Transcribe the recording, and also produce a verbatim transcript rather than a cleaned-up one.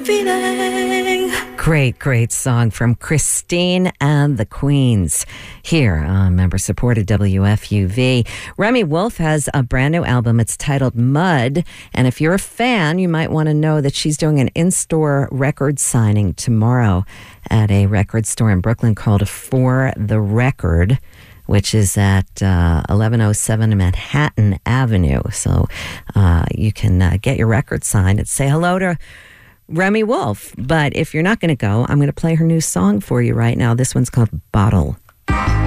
feeling. Great, great song from Christine and the Queens here on member-supported W F U V. Remi Wolf has a brand new album. It's titled Mud. And if you're a fan, you might want to know that she's doing an in-store record signing tomorrow at a record store in Brooklyn called For the Record, which is at uh, eleven oh seven Manhattan Avenue. So uh, you can uh, get your record signed and say hello to Remi Wolf. But if you're not going to go, I'm going to play her new song for you right now. This one's called Bottle.